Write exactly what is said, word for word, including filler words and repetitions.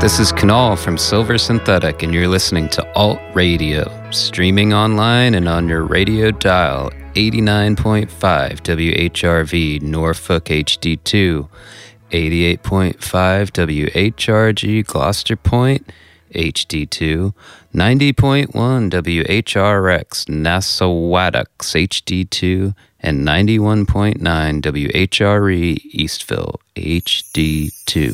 This is Kunal from Silver Synthetic, and you're listening to Alt Radio, streaming online and on your radio dial, eighty-nine point five W H R V Norfolk H D two, eighty-eight point five W H R G Gloucester Point H D two, ninety point one W H R X Nassawadox H D two, and ninety-one point nine W H R E Eastville H D two.